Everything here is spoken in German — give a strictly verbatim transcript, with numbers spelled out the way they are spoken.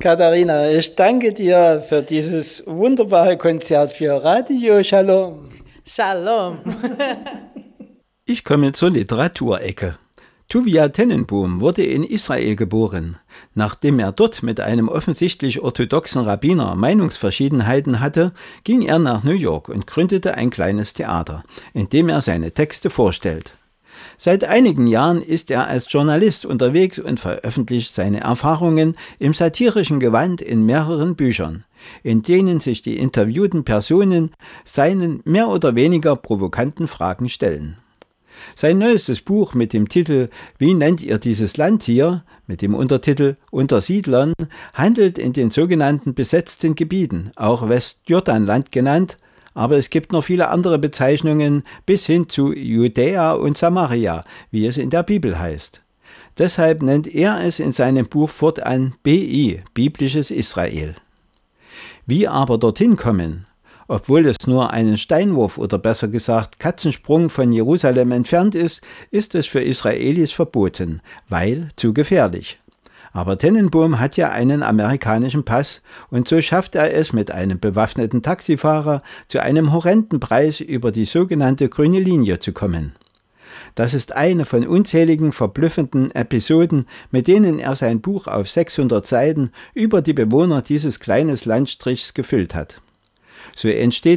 Katharina, ich danke dir für dieses wunderbare Konzert für Radio Shalom. Shalom. Ich komme zur Literaturecke. Tuvia Tenenbaum wurde in Israel geboren. Nachdem er dort mit einem offensichtlich orthodoxen Rabbiner Meinungsverschiedenheiten hatte, ging er nach New York und gründete ein kleines Theater, in dem er seine Texte vorstellt. Seit einigen Jahren ist er als Journalist unterwegs und veröffentlicht seine Erfahrungen im satirischen Gewand in mehreren Büchern, in denen sich die interviewten Personen seinen mehr oder weniger provokanten Fragen stellen. Sein neuestes Buch mit dem Titel »Wie nennt ihr dieses Land hier?« mit dem Untertitel »Unter Siedlern« handelt in den sogenannten besetzten Gebieten, auch Westjordanland genannt, aber es gibt noch viele andere Bezeichnungen bis hin zu Judäa und Samaria, wie es in der Bibel heißt. Deshalb nennt er es in seinem Buch fortan B I, biblisches Israel. Wie aber dorthin kommen? Obwohl es nur einen Steinwurf oder besser gesagt Katzensprung von Jerusalem entfernt ist, ist es für Israelis verboten, weil zu gefährlich. Aber Tenenbaum hat ja einen amerikanischen Pass und so schafft er es mit einem bewaffneten Taxifahrer zu einem horrenden Preis über die sogenannte grüne Linie zu kommen. Das ist eine von unzähligen verblüffenden Episoden, mit denen er sein Buch auf sechshundert Seiten über die Bewohner dieses kleinen Landstrichs gefüllt hat. So entsteht